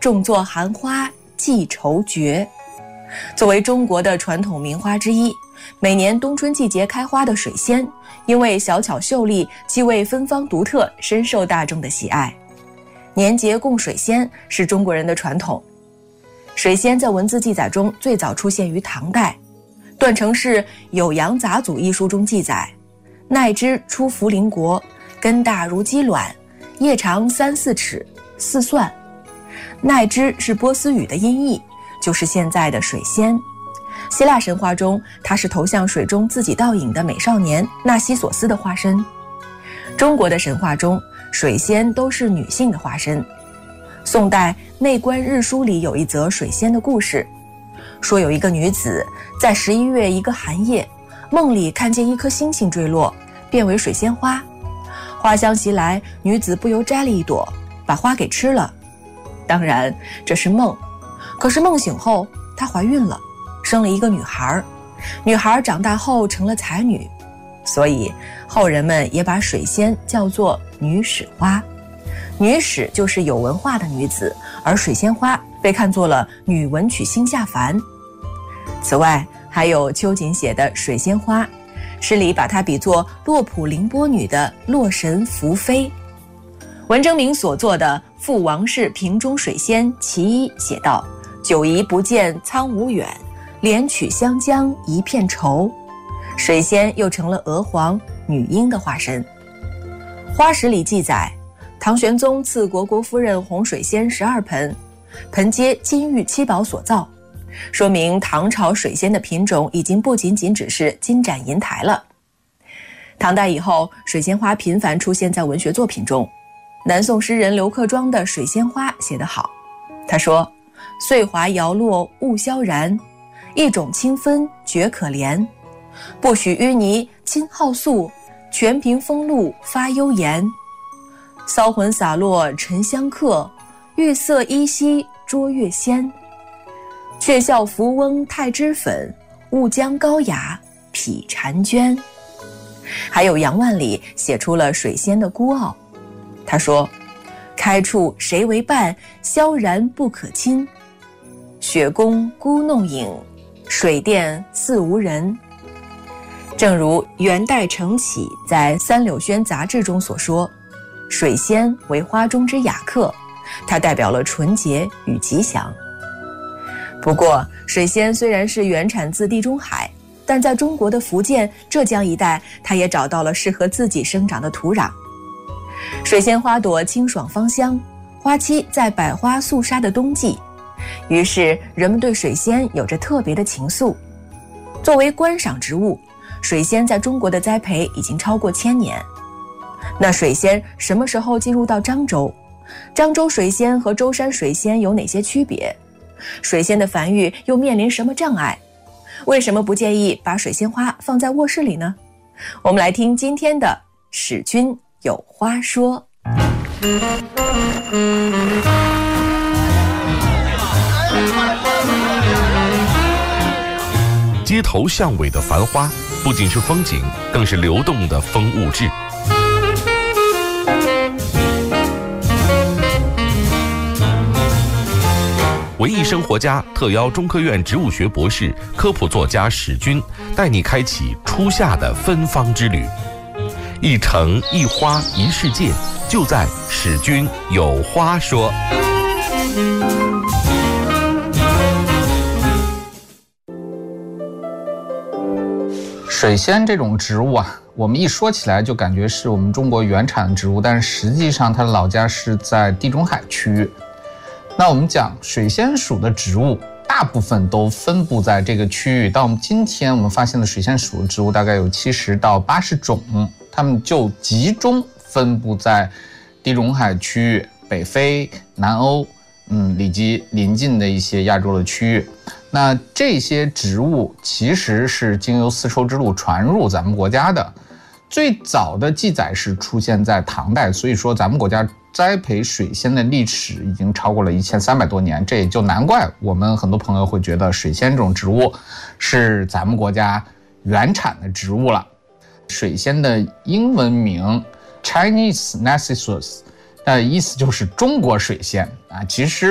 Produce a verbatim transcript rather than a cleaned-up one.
种作寒花寄愁绝。作为中国的传统名花之一，每年冬春季节开花的水仙，因为小巧秀丽，气味芬芳独特，深受大众的喜爱。年节供水仙是中国人的传统。水仙在文字记载中最早出现于唐代，段成式《酉阳杂俎》一书中记载，奈之出茯苓国，根大如鸡卵，叶长三四尺，似蒜。奈之是波斯语的音译，就是现在的水仙。希腊神话中，它是投向水中自己倒影的美少年纳西索斯的化身。中国的神话中，水仙都是女性的化身。宋代《内观日书》里有一则水仙的故事，说有一个女子在十一月一个寒夜，梦里看见一颗星星坠落，变为水仙花。花香袭来，女子不由摘了一朵，把花给吃了。当然这是梦，可是梦醒后她怀孕了，生了一个女孩。女孩长大后成了才女，所以后人们也把水仙叫做女使花。女使就是有文化的女子，而水仙花被看作了女文曲星下凡。此外还有秋瑾写的《水仙花》，诗里把它比作洛浦凌波女的洛神福妃。文征明所作的《赋王氏瓶中水仙其一》写道：久疑不见苍梧远，怜取湘江一片愁。水仙又成了娥皇女英的化身。花史里记载，唐玄宗赐国国夫人红水仙十二盆，盆皆金玉七宝所造，说明唐朝水仙的品种已经不仅仅只是金盏银台了。唐代以后，水仙花频繁出现在文学作品中。南宋诗人刘克庄的《水仙花》写得好，他说：岁华摇落物萧然，一种清芬绝可怜。不许淤泥亲好素，全凭风露发幽言。骚魂洒落沉香客，玉色依稀捉月仙。却笑浮翁太脂粉，误将高雅匹婵娟。还有杨万里写出了水仙的孤傲，他说：开处谁为伴，萧然不可亲。雪宫孤弄影，水殿似无人。正如元代程启在《三柳轩杂志》中所说，水仙为花中之雅客，它代表了纯洁与吉祥。不过水仙虽然是原产自地中海，但在中国的福建、浙江一带，它也找到了适合自己生长的土壤。水仙花朵清爽芳香，花期在百花肃杀的冬季，于是人们对水仙有着特别的情愫。作为观赏植物，水仙在中国的栽培已经超过千年。那水仙什么时候进入到漳州？漳州水仙和舟山水仙有哪些区别？水仙的繁育又面临什么障碍？为什么不建议把水仙花放在卧室里呢？我们来听今天的史君有花说。 街头巷尾的繁花，不仅是风景，更是流动的风物志。文艺生活家特邀中科院植物学博士、科普作家史君，带你开启初夏的芬芳之旅。一城一花一世界，就在史君有花说。 水仙这种植物啊，我们一说起来就感觉是我们中国原产植物，但是实际上它的老家是在地中海区域。那我们讲水仙属的植物，大部分都分布在这个区域。到我们今天我们发现的水仙属的植物大概有七十到八十种，它们就集中分布在地中海区域、北非、南欧，嗯，以及邻近的一些亚洲的区域。那这些植物其实是经由丝绸之路传入咱们国家的，最早的记载是出现在唐代，所以说咱们国家栽培水仙的历史已经超过了一千三百多年，这也就难怪我们很多朋友会觉得水仙这种植物是咱们国家原产的植物了。水仙的英文名 Chinese Narcissus， 那意思就是中国水仙啊，其实